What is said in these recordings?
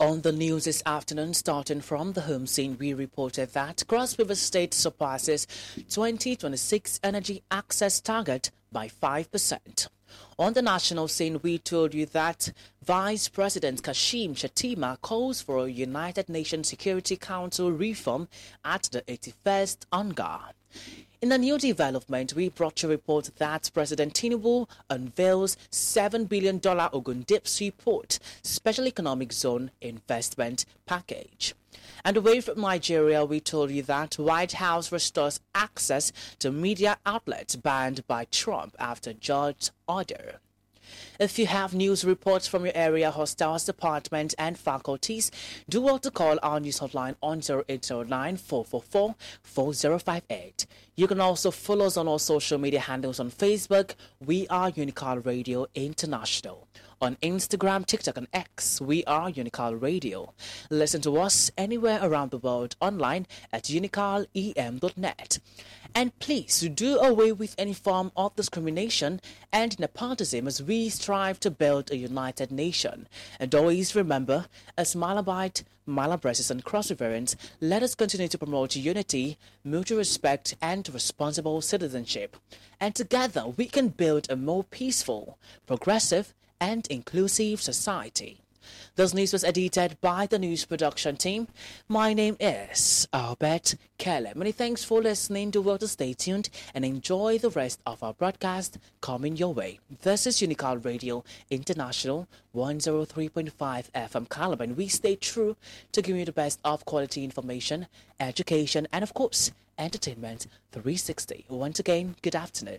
On the news this afternoon, starting from the home scene, we reported that Cross River State surpasses 2026 energy access target by 5%. On the national scene, we told you that Vice President Kashim Shettima calls for a United Nations Security Council reform at the 81st UNGA. In a new development, we brought you a report that President Tinubu unveils $7 billion Ogundipsi Port Special Economic Zone investment package. And away from Nigeria, we told you that White House restores access to media outlets banned by Trump after judge's order. If you have news reports from your area, hostels, departments and faculties, do well to call our news hotline on 0809-444-4058. You can also follow us on our social media handles on Facebook. We are Unical Radio International. On Instagram, TikTok and X, we are Unical Radio. Listen to us anywhere around the world online at unicalem.net. And please do away with any form of discrimination and nepotism as we strive to build a united nation. And always remember, as Malabite, Malabresis and Cross Riverians, let us continue to promote unity, mutual respect and responsible citizenship. And together we can build a more peaceful, progressive and inclusive society. This news was edited by the news production team. My name is Albert Kelly. Many thanks for listening. Do well to stay tuned and enjoy the rest of our broadcast coming your way. This is Unical Radio International 103.5 FM Calabar, and we stay true to giving you the best of quality information, education, and of course, entertainment 360. Once again, good afternoon.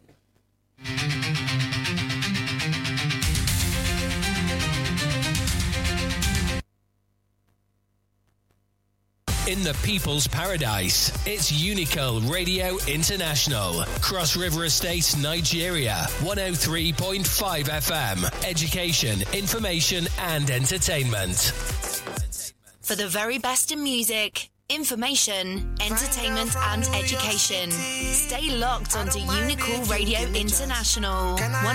In the People's Paradise, it's Unical Radio International. Cross River Estate, Nigeria, 103.5 FM. Education, information and entertainment. For the very best in music, information, entertainment and education. Stay locked onto Unical Radio International.